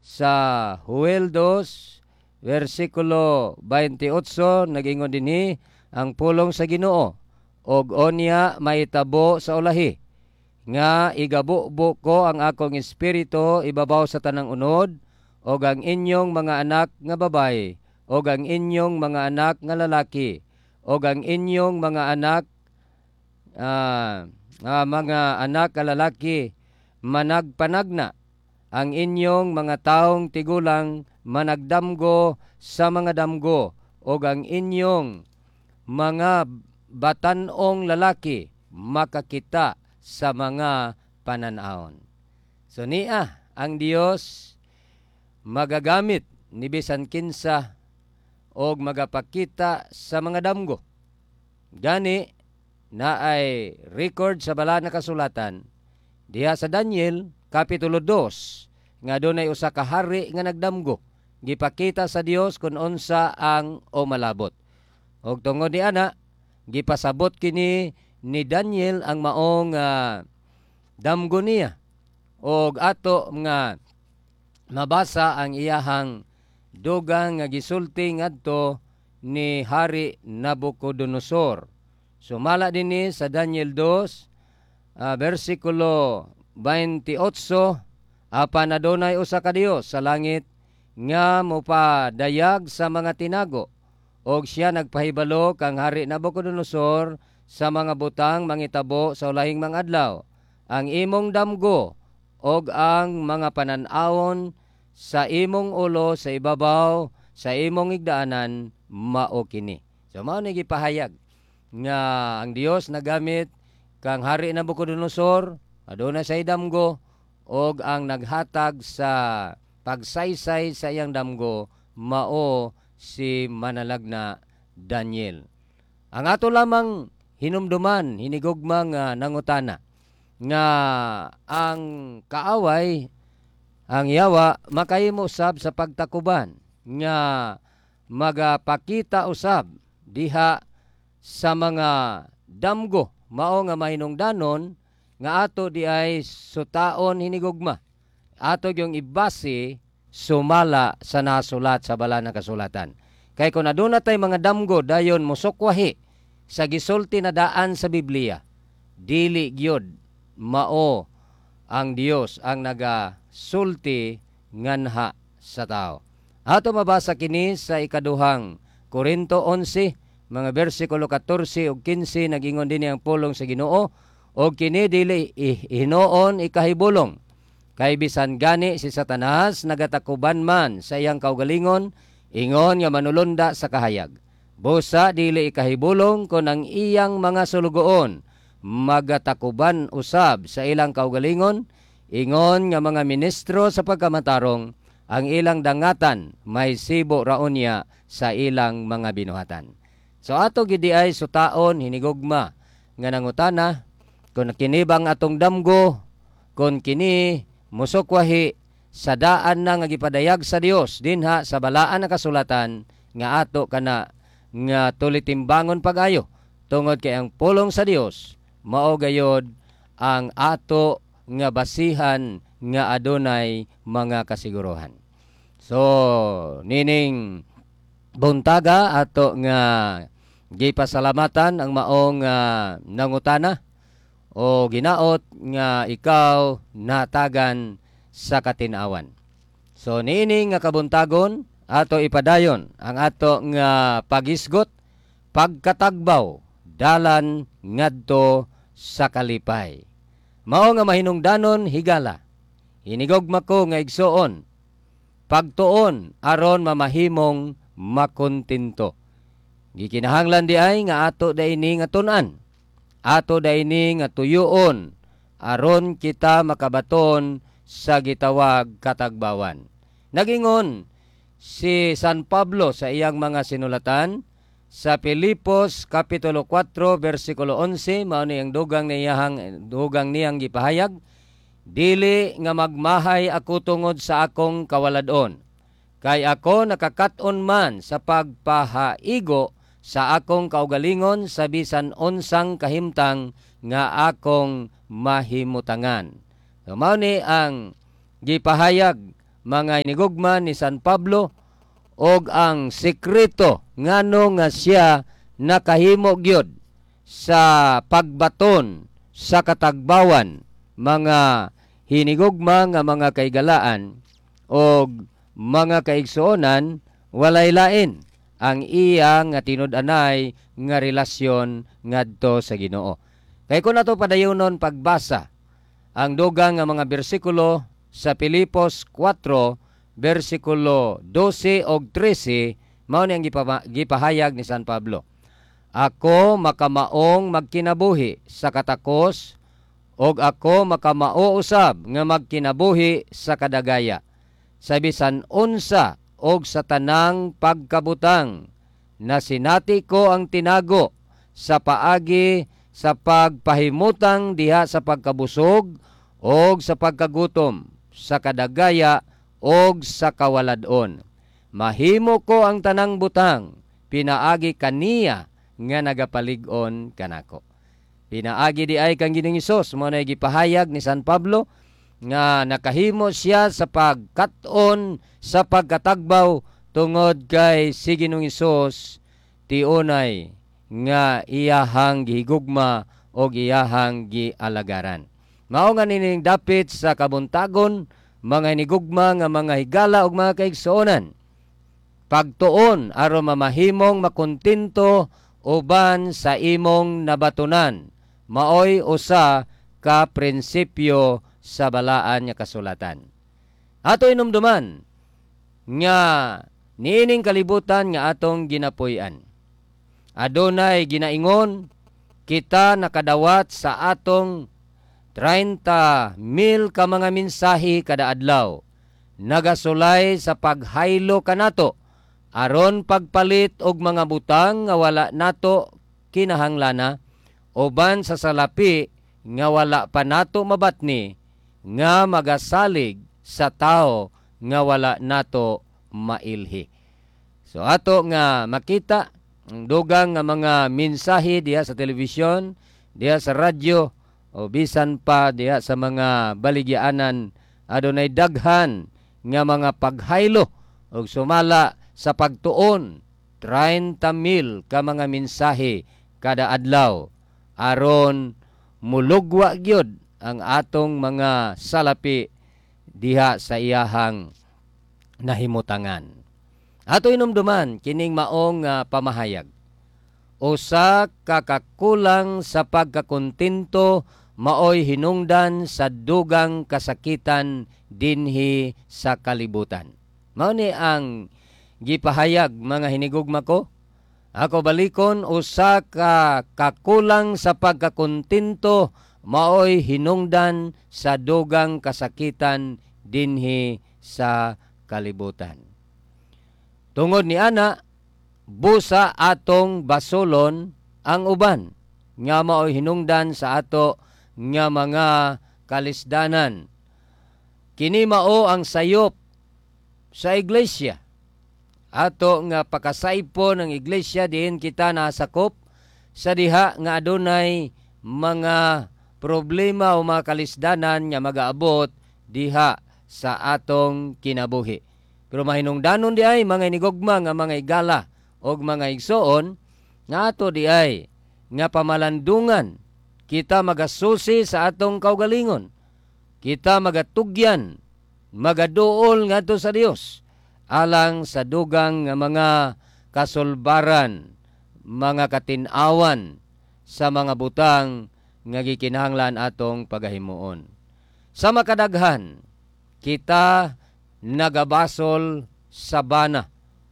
sa Joel 2 versikulo 28 nagingon dinhi ang pulong sa Ginoo og onya maitabo sa ulahi nga igabubo ko ang akong espiritu ibabaw sa tanang unod og ang inyong mga anak nga babaye og ang inyong mga anak nga lalaki og ang inyong mga anak nga lalaki managpanagna ang inyong mga taong tigulang managdamgo sa mga damgo og ang inyong mga batanong lalaki makakita sa mga pananahon. So niya ang Dios magagamit ni bisan kinsa og magapakita sa mga damgo. Gani na ay record sa bala na kasulatan diha sa Daniel kapitulo 2 nga dunay usa ka hari nga nagdamgo. Gipakita sa Dios kung unsa ang o malabot. Og tungod di ana gipasabot kini ni Daniel ang maong damgo niya og ato nga mabasa ang iyahang dugang nga gisulti ngadto ni Hari Nabucodonosor. Sumala dinhi sa Daniel 2 versikulo 28 apan adunay usa ka Dios sa langit nga mopadayag sa mga tinago og siya nagpahibalo kang Hari Nabucodonosor sa mga butang mangitabo sa ulahing mga adlaw ang imong damgo og ang mga panan-awon sa imong ulo sa ibabaw sa imong igdaanan mao kini. So mao ni gipahayag nga ang Dios nagamit kang Hari Nabucodonosor aduna sa damgo og ang naghatag sa pagsaysay sa iyang damgo mao si manalagna Daniel. Ang ato lamang hinumduman, hinigugmang nangutana nga ang kaaway, ang yawa, makahimo usab sa pagtakuban nga magapakita usab diha sa mga damgo mao nga mahinungdanon nga ato di ay sutaon hinigugma. Ato yung ibase sumala sa nasulat sa bala na kasulatan. Kay kung aduna tay mga damgo dayon musukwahi sa gisulti na daan sa Biblia, dili gyud mao ang Dios ang nagasulti nganha sa tao. Ato mabasa kini sa ikaduhang Korinto 11 mga bersikulo 14 ug 15 nagingon dinhi ang pulong sa Ginoo og kini dili hinuon ikahibulong kay bisan gani si Satanas nagatakuban man sa iyang kaugalingon ingon nga manulunda sa kahayag. Busa dili ikahibulong kon ang iyang mga sulugoon magatakuban usab sa ilang kaugalingon ingon nga mga ministro sa pagkamatarong ang ilang dangatan may sibo raon niya sa ilang mga binuhatan. So ato gidi ay sutaon hinigugma nga nangutana kung kinibang atong damgo kung kini musukwahi sa daan na nga gipadayag sa Dios dinha sa balaan na kasulatan nga ato kana nga tulitimbangon pag-ayo tungod kay ang pulong sa Dios mao gayod ang ato nga basihan nga adunay mga kasiguruhan. So nining buntaga ato nga gipasalamatan ang maong nangutana o ginaot nga ikaw natagan sa katinawan. So niining nga kabuntagon ato ipadayon ang ato nga pagisgot pagkatagbaw dalan ngadto sa kalipay. Mao nga mahinungdanon higala. Hinigugma ko nga igsuon pagtuon aron mamahimong makontinto. Gikinahanglan di ay nga ato daini nga tun-an. Ato daini nga tuyoon aron kita makabaton sa gitawag katagbawan. Nagingon si San Pablo sa iyang mga sinulatan sa Pilipos kapitulo 4 versikulo 11 mao ni ang dugang niyang gipahayag, dili nga magmahay ako tungod sa akong kawaladon, kay ako nakakaton man sa pagpahaigo sa akong kaugalingon sa bisan unsang kahimtang nga akong mahimutangan. So, mao ni ang gipahayag mga hinigugma ni San Pablo og ang sekreto ngano nga siya nakahimo gyud sa pagbaton sa katagbawan mga hinigugma nga mga kaigalaan og mga kaigsuonan, walay lain ang iya nga tinud-anay nga relasyon ngadto sa Ginoo. Kay kung nato padayonon pagbasa ang dugang nga mga bersikulo sa Pilipos 4 bersikulo 12 og 13, mao ni ang gipahayag ni San Pablo. Ako makamaong magkinabuhi sa katakos og ako makamao usab nga magkinabuhi sa kadagaya. Sa bisan unsa og sa tanang pagkabutang na sinati ko ang tinago sa paagi sa pagpahimutang diha sa pagkabusog og sa pagkagutom, sa kadagaya og sa kawaladon. Mahimo ko ang tanang butang, pinaagi kaniya nga nagapalig-on kanako. Pinaagi di ay kang Ginoong Hesus, mo na gipahayag ni San Pablo nga nakahimo siya sa pagkat-on sa pagkatagbaw tungod kay si Ginoong Hesus tiunay nga iyahang gihigugma o iyahang gialagaran. Mao nga nining dapit sa kabuntagon, mga hinigugma nga mga higala ug mga kaigsuonan. Pagtuon aron mamahimong makontinto uban sa imong nabatunan. Maoy usa ka prinsipyo sa balaan nga kasulatan. Ato inumduman nga niining kalibutan nga atong ginapuy-an. Adunay ginaingon kita nakadawat sa atong 30,000 ka mga mensahe kada adlaw. Nagasulay sa paghaylo kanato aron pagpalit og mga butang nga wala nato kinahanglana uban sa salapi nga wala pa nato mabatni nga magasalig sa tao nga wala nato mailhi. So ato nga makita ang dugang nga mga mensahe diha sa telebisyon, diha sa radyo, o bisan pa diha sa mga baligyaanan, adunay daghan nga mga paghaylo o sumala sa pagtuon 30,000 ka mga mensahe kada adlaw aron mulugwa gyud ang atong mga salapi diha sa iyahang nahimutangan. Ato inumduman kining maong pamahayag. Usa ka kakulang sa pagkakontinto maoy hinungdan sa dugang kasakitan dinhi sa kalibutan. Mao ni ang gipahayag mga hinigugma ko. Ako balikon, usa ka kakulang sa pagkakontinto maoy hinungdan sa dugang kasakitan dinhi sa kalibutan. Tungod ni ana, busa atong basolon ang uban nga maoy hinungdan sa ato nga mga kalisdanan. Kini mao ang sayop sa iglesia. Ato nga pakasaipon ng iglesia diin kita nasakop sa diha nga adunay mga problema o mga kalisdanan nga magaabot diha sa atong kinabuhi. Pero mahinungdanon di ay mga inigugma nga mga igala o mga igsoon nga ato di ay nga pamalandungan kita magasusi sa atong kaugalingon. Kita magatugyan, magaduol ngadto sa Dios alang sa dugang nga mga kasulbaran, mga katinawan sa mga butang nga gikinahanglan atong pagahimuon. Sa makadaghan, kita nagabasol sa bana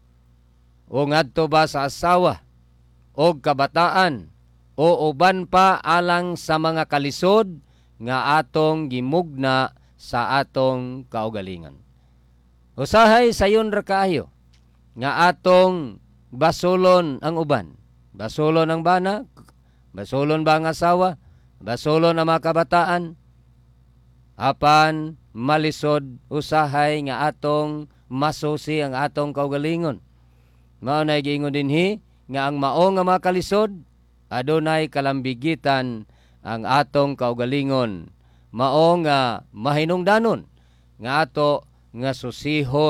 o ngadto ba sa asawa o kabataan o uban pa alang sa mga kalisod nga atong gimugna sa atong kaugalingon. Usahay sayon ra kaayo nga atong basolon ang uban. Basolon ang bana, basolon ba ang asawa, basolon ang mga kabataan, apan malisod usahay nga atong masusi ang atong kaugalingon. Mao na giingon dinhi nga ang mao nga mga kalisod adunay kalambigitan ang atong kaugalingon. Mao nga mahinungdanon nga ato nga susihon